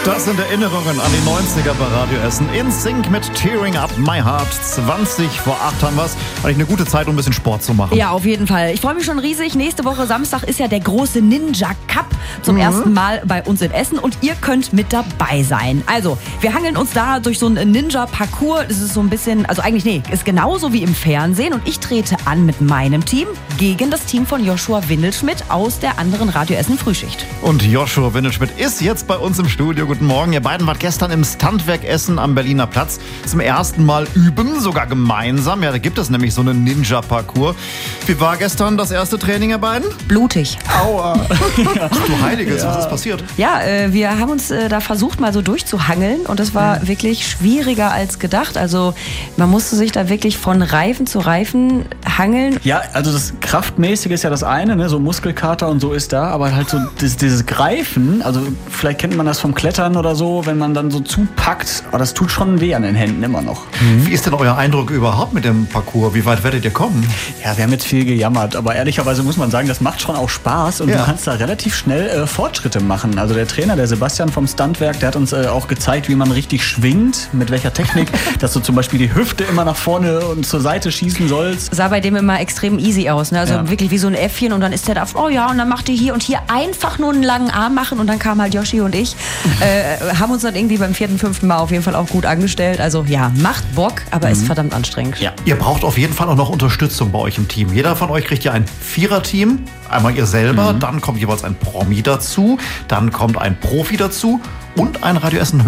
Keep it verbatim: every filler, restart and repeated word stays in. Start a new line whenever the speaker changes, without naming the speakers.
Das sind Erinnerungen an die neunziger bei Radio Essen. In Sync mit Tearing Up My Heart. zwanzig vor acht haben wir es. Eigentlich eine gute Zeit, um ein bisschen Sport zu machen.
Ja, auf jeden Fall. Ich freue mich schon riesig. Nächste Woche Samstag ist ja der große Ninja Cup zum
Mhm.
ersten Mal bei uns in Essen. Und ihr könnt mit dabei sein. Also, wir hangeln uns da durch so einen Ninja-Parcours. Das ist so ein bisschen, also eigentlich, nee, ist genauso wie im Fernsehen. Und ich trete an mit meinem Team gegen das Team von Joshua Windelschmidt aus der anderen Radio Essen Frühschicht.
Und Joshua Windelschmidt ist jetzt bei uns im Studio. Guten Morgen. Ihr beiden wart gestern im Stuntwerk Essen am Berliner Platz zum ersten Mal üben, sogar gemeinsam. Ja, da gibt es nämlich so einen Ninja-Parcours. Wie war gestern das erste Training, ihr beiden?
Blutig.
Aua. Ach du Heiliges, ja. Was ist passiert?
Ja, äh, wir haben uns äh, da versucht, mal so durchzuhangeln. Und das war mhm. wirklich schwieriger als gedacht. Also man musste sich da wirklich von Reifen zu Reifen hangeln.
Ja, also das Kraftmäßige ist ja das eine, ne? So Muskelkater und so ist da. Aber halt so dieses, dieses Greifen, also vielleicht kennt man das vom Klettern oder so, wenn man dann so zupackt. Aber das tut schon weh an den Händen immer noch.
Mhm. Wie ist denn euer Eindruck überhaupt mit dem Parcours? Wie weit werdet ihr kommen?
Ja, wir haben jetzt viel gejammert. Aber ehrlicherweise muss man sagen, das macht schon auch Spaß. Und ja. du kannst da relativ schnell äh, Fortschritte machen. Also der Trainer, der Sebastian vom Stuntwerk, der hat uns äh, auch gezeigt, wie man richtig schwingt, mit welcher Technik, dass du zum Beispiel die Hüfte immer nach vorne und zur Seite schießen sollst.
Sah bei dem immer extrem easy aus, ne? Also
ja.
wirklich wie so ein Äffchen und dann ist der da, oh ja, und dann macht ihr hier und hier einfach nur einen langen Arm machen und dann kam halt Yoshi und ich, äh, haben uns dann irgendwie beim vierten, fünften Mal auf jeden Fall auch gut angestellt. Also ja, macht Bock, aber mhm. ist verdammt anstrengend.
Ja. Ihr braucht auf jeden Fall auch noch Unterstützung bei euch im Team. Jeder von euch kriegt ja ein Viererteam. Einmal ihr selber, mhm. dann kommt jeweils ein Promi dazu, dann kommt ein Profi dazu und ein Radio Essen